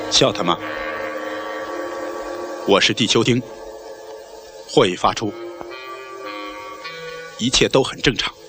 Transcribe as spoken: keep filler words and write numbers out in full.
笑他吗？我是地球丁，会发出，一切都很正常。